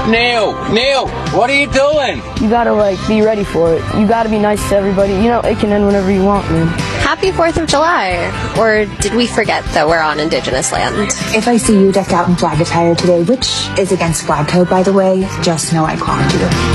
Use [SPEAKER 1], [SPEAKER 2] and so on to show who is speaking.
[SPEAKER 1] Neil, what are you doing?
[SPEAKER 2] You gotta, be ready for it. You gotta be nice to everybody. You know, it can end whenever you want, man.
[SPEAKER 3] Happy 4th of July. Or did we forget that we're on Indigenous land?
[SPEAKER 4] If I see you decked out in flag attire today, which is against flag code, by the way, just know I clocked you.